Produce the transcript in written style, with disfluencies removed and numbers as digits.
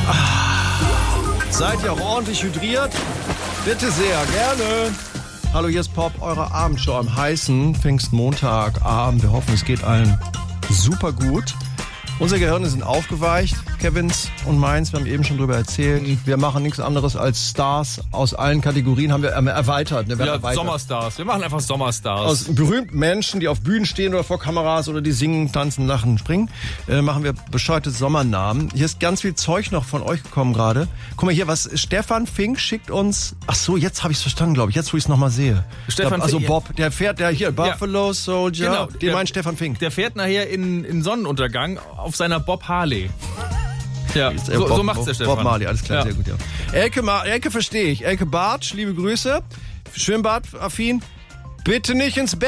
Seid ihr auch ordentlich hydriert? Bitte sehr, gerne. Hallo, hier ist Pop, eure Abendshow am heißen Pfingstmontagabend. Wir hoffen, es geht allen super gut. Unsere Gehirne sind aufgeweicht, Kevins und meins, wir haben eben schon drüber erzählt. Wir machen nichts anderes als Stars aus allen Kategorien, haben wir erweitert. Ne? Sommerstars. Wir machen einfach Sommerstars. Aus berühmten Menschen, die auf Bühnen stehen oder vor Kameras oder die singen, tanzen, lachen, springen, machen wir bescheuerte Sommernamen. Hier ist ganz viel Zeug noch von euch gekommen gerade. Guck mal hier, was Stefan Fink schickt uns. Ach so, jetzt habe ich es verstanden, glaube ich. Jetzt, wo ich es nochmal sehe. Stefan also Fink, Bob, der fährt, der hier, Buffalo Soldier, genau, den meint Stefan Fink. Der fährt nachher in Sonnenuntergang auf seiner Bob Harley. Ja, so macht's der Stefan. Bob Marley, alles klar, sehr gut, ja. Elke verstehe ich. Elke Bartsch, liebe Grüße. Schwimmbad-affin. Bitte nicht ins Bett.